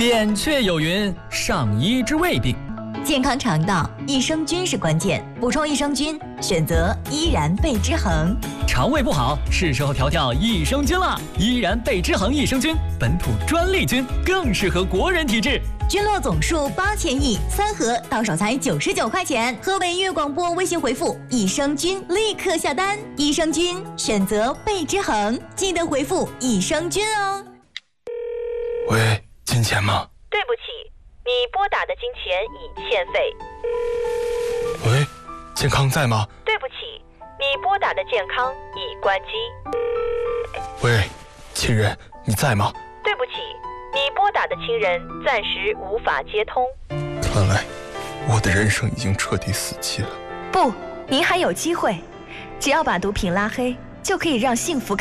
扁鹊有云：上医治未病。 健康肠道，益生菌是关键。补充益生菌，选择依然贝之恒。 肠胃不好，是时候调调益生菌了。依然贝之恒益生菌，本土专利菌，更适合国人体质。 菌落总数8000亿，3盒到手才99块钱。河北音乐广播微信回复“益生菌”立刻下单。益生菌选择贝之恒，记得回复益生菌哦。 喂，金钱吗？ 对不起，你拨打的金钱已欠费。 喂，健康在吗？ 对不起，你拨打的健康已关机。 喂，亲人，你在吗？ 对不起，你拨打的亲人暂时无法接通。 看来我的人生已经彻底死期了。 不，您还有机会，只要把毒品拉黑，就可以让幸福